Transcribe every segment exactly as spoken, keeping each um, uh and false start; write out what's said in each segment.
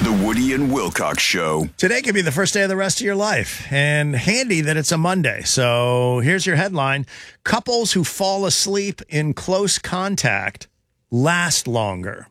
The Woody and Wilcox Show. Today could be the first day of the rest of your life, and handy that it's a Monday. So here's your headline. Couples who fall asleep in close contact last longer.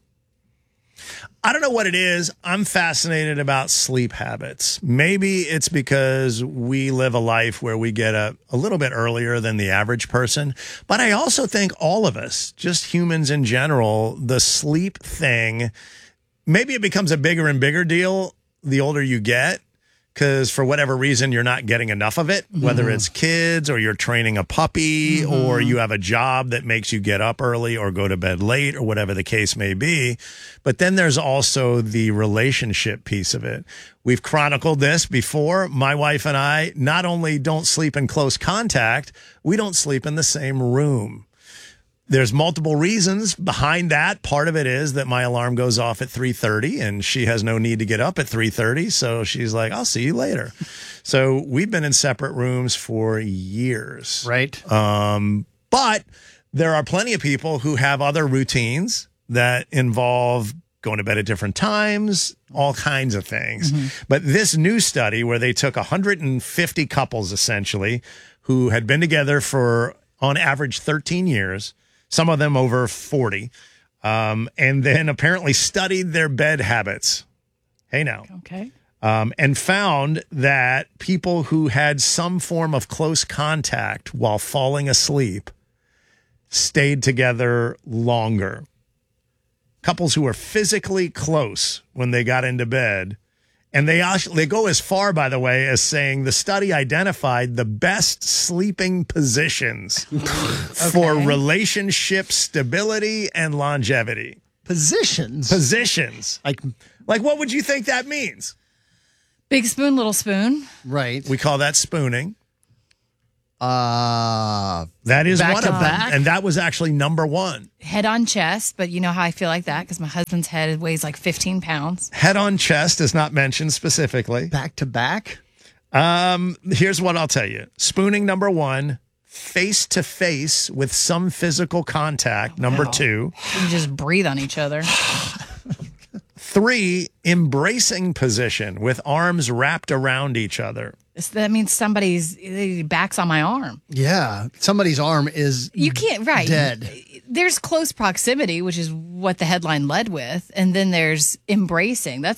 I don't know what it is. I'm fascinated about sleep habits. Maybe it's because we live a life where we get up a little bit earlier than the average person. But I also think all of us, just humans in general, the sleep thing, maybe it becomes a bigger and bigger deal the older you get, because for whatever reason, you're not getting enough of it, whether mm. it's kids or you're training a puppy mm-hmm. or you have a job that makes you get up early or go to bed late or whatever the case may be. But then there's also the relationship piece of it. We've chronicled this before. My wife and I not only don't sleep in close contact, we don't sleep in the same room. There's multiple reasons behind that. Part of it is that my alarm goes off at three thirty and she has no need to get up at three thirty. So she's like, I'll see you later. So we've been in separate rooms for years. Right. Um, but there are plenty of people who have other routines that involve going to bed at different times, all kinds of things. Mm-hmm. But this new study where they took one hundred fifty couples essentially who had been together for on average thirteen years, some of them over forty, um, and then apparently studied their bed habits. Hey, now. Okay. Um, and found that people who had some form of close contact while falling asleep stayed together longer. Couples who were physically close when they got into bed. And they actually, they go as far, by the way, as saying the study identified the best sleeping positions okay. for relationship stability and longevity. Positions? Positions. Like, like what would you think that means? Big spoon, little spoon. Right. We call that spooning. Uh, that is back one to of them. back? And that was actually number one. Head on chest, but you know how I feel like that because my husband's head weighs like fifteen pounds. Head on chest is not mentioned specifically. Back to back? Um, here's what I'll tell you. Spooning, number one. Face to face with some physical contact, number wow. two. You just breathe on each other. Three, embracing position with arms wrapped around each other. That means somebody's back's on my arm. Yeah. Somebody's arm is you can't right. dead. There's close proximity, which is what the headline led with. And then there's embracing. That's